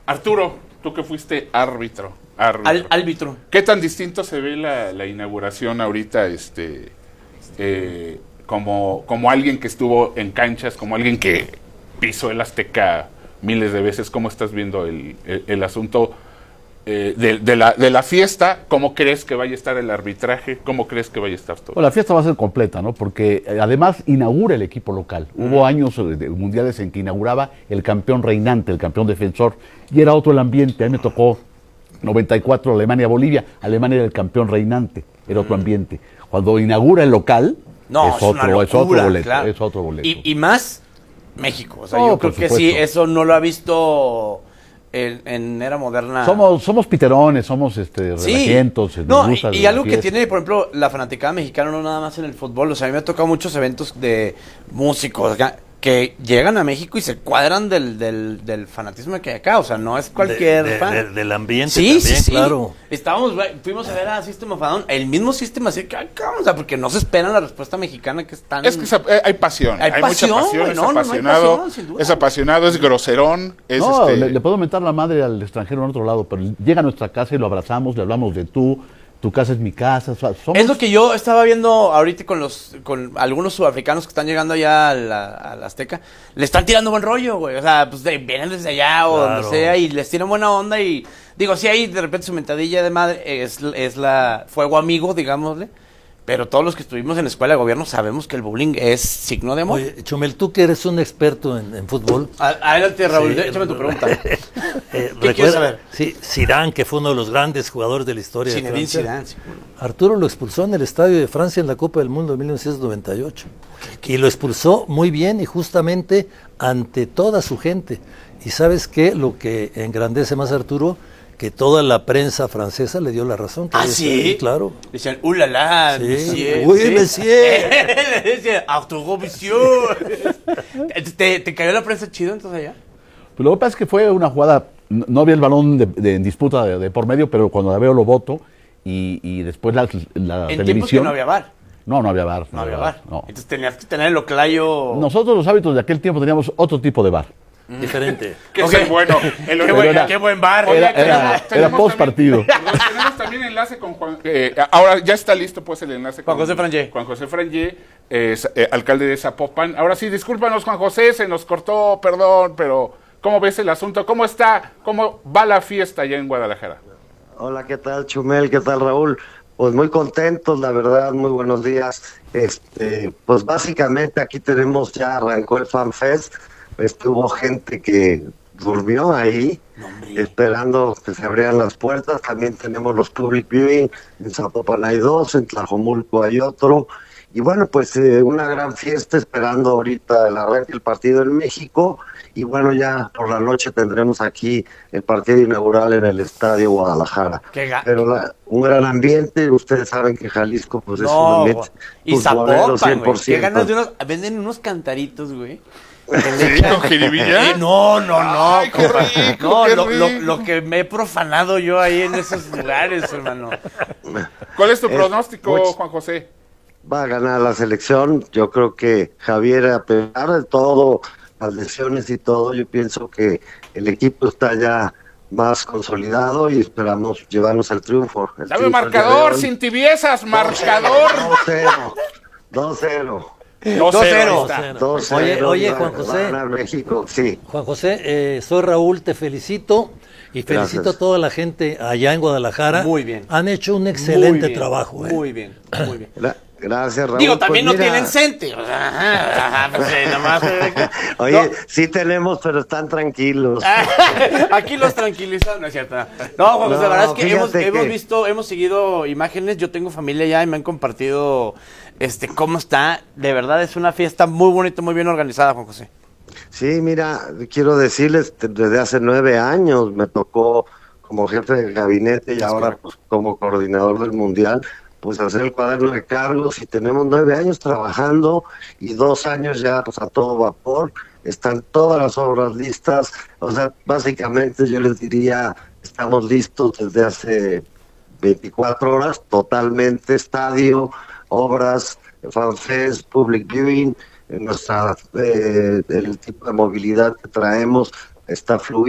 Arturo, tú que fuiste árbitro. Árbitro. ¿Qué tan distinto se ve la inauguración ahorita, como alguien que estuvo en canchas, como alguien que pisó el Azteca miles de veces? ¿Cómo estás viendo el asunto de la fiesta? ¿Cómo crees que vaya a estar el arbitraje? ¿Cómo crees que vaya a estar todo? Bueno, la fiesta va a ser completa, ¿no? Porque además inaugura el equipo local. Hubo años de mundiales en que inauguraba el campeón reinante, el campeón defensor, y era otro el ambiente. A mí me tocó 94 Alemania-Bolivia. Alemania era el campeón reinante, era otro ambiente. Cuando inaugura el local, es otro boleto. Claro. Es otro boleto. Y más México. O sea, yo creo que sí, eso no lo ha visto en era moderna. Somos piterones, somos relajientos. Y algo que tiene, por ejemplo, la fanaticada mexicana, no nada más en el fútbol. O sea, a mí me ha tocado muchos eventos de músicos que llegan a México y se cuadran del fanatismo que hay acá. O sea, no es cualquier fan. Del ambiente sí, también, sí. claro. Fuimos a ver a System of a Down, el mismo sistema, así que, o sea, porque no se espera la respuesta mexicana que es tan... Es que hay pasión, hay mucha pasión, es apasionado, es groserón. Le puedo mentar la madre al extranjero en otro lado, pero llega a nuestra casa y lo abrazamos, le hablamos de tu casa es mi casa. O sea, es lo que yo estaba viendo ahorita con algunos sudafricanos que están llegando allá a la Azteca. Le están tirando buen rollo, güey. O sea, pues vienen desde allá o donde sea y les tiran buena onda. Y digo, sí hay de repente su mentadilla de madre, es la fuego amigo, digámosle. Pero todos los que estuvimos en la escuela de gobierno sabemos que el bullying es signo de amor. Oye, Chumel, tú que eres un experto en fútbol. Adelante, Raúl, échame tu pregunta. ¿Qué quieres saber? Sí, Zidane, que fue uno de los grandes jugadores de la historia de Francia. Zidane, sí. Arturo lo expulsó en el Estadio de Francia en la Copa del Mundo de 1998. Y lo expulsó muy bien y justamente ante toda su gente. ¿Y sabes qué? Lo que engrandece más a Arturo, que toda la prensa francesa le dio la razón. ¿Sí? Claro. Decían, ¡ulala, sí. monsieur! ¡Uy, monsieur! Le decían, ¡Arturo, monsieur! ¿Te cayó la prensa chido entonces allá? Pues lo que pasa es que fue una jugada, no había el balón en disputa de por medio, pero cuando la veo lo voto y después la en televisión... tiempos que no había VAR. No había VAR. No había VAR. No. Entonces tenías que tener el oclayo... Nosotros los hábitos de aquel tiempo teníamos otro tipo de VAR. Diferente. Que es el bueno. Qué buen bar. Era post partido. Tenemos también enlace con Juan. Ahora ya está listo pues el enlace con José Frangé. Juan José Frangé, alcalde de Zapopan. Ahora sí, discúlpanos, Juan José, se nos cortó, perdón, pero ¿cómo ves el asunto? ¿Cómo está? ¿Cómo va la fiesta allá en Guadalajara? Hola, ¿qué tal, Chumel? ¿Qué tal, Raúl? Pues muy contentos, la verdad, muy buenos días. Pues básicamente aquí arrancó el Fan Fest. Hubo gente que durmió ahí, esperando que se abrieran las puertas. También tenemos los public viewing, en Zapopan hay 2, en Tlajomulco hay otro. Y bueno, pues una gran fiesta esperando ahorita el arranque del partido en México. Y bueno, ya por la noche tendremos aquí el partido inaugural en el Estadio Guadalajara. Pero un gran ambiente, ustedes saben que Jalisco pues es un ambiente y Zapopan, 100%. Güey. Qué ganas de venden unos cantaritos, güey. ¿Sí, con jiribilla? No. Ay, qué rico, lo que me he profanado yo ahí en esos lugares, hermano. ¿Cuál es tu pronóstico, Juan José? Va a ganar la selección. Yo creo que Javier, a pesar de todo, las lesiones y todo, yo pienso que el equipo está ya más consolidado y esperamos llevarnos el triunfo. Dame marcador, sin tibiezas, marcador. 2-0. 2-0. Oye, Juan José. México, sí. Juan José, soy Raúl, te felicito y felicito a toda la gente allá en Guadalajara. Muy bien. Han hecho un excelente trabajo. Muy bien. Gracias, Raúl. Digo, también pues no tienen Cente. O sea, nomás. Oye, sí tenemos, pero están tranquilos. Aquí los tranquilizan, no es cierto. No, Juan José, la verdad es que hemos seguido imágenes. Yo tengo familia allá y me han compartido cómo está. De verdad es una fiesta muy bonita, muy bien organizada, Juan José. Sí, mira, quiero decirles, desde hace 9 años me tocó como jefe de gabinete y ahora pues, como coordinador del Mundial, pues hacer el cuaderno de cargos y tenemos 9 años trabajando y 2 años ya pues a todo vapor. Están todas las obras listas, o sea, básicamente yo les diría, estamos listos desde hace 24 horas, totalmente, estadio, obras, fanfest, public viewing, el tipo de movilidad que traemos está fluido.